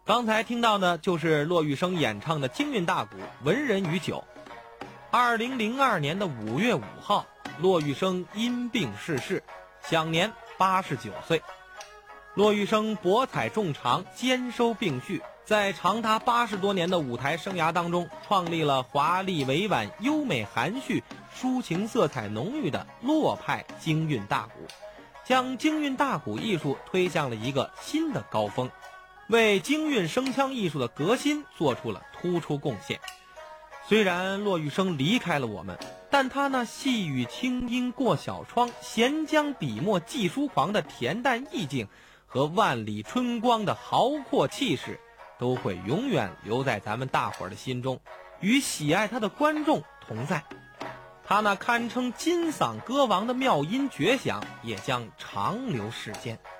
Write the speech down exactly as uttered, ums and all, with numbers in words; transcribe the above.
刚才听到的就是骆玉笙演唱的京韵大鼓《文人与酒》。二零零二年的五月五号，骆玉笙因病逝世，享年八十九岁。骆玉笙博采众长，兼收并蓄，在长达八十多年的舞台生涯当中，创立了华丽委婉、优美含蓄、抒情色彩浓郁的骆派京韵大鼓，将京韵大鼓艺术推向了一个新的高峰，为京韵声腔艺术的革新做出了突出贡献。虽然骆玉笙离开了我们，但他那细雨轻音过小窗，闲将笔墨寄书狂的恬淡意境和万里春光的豪阔气势，都会永远留在咱们大伙儿的心中，与喜爱他的观众同在。他那堪称金嗓歌王的妙音绝响，也将长留世间。